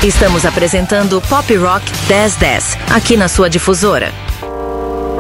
Estamos apresentando Pop Rock 1010, aqui na sua difusora.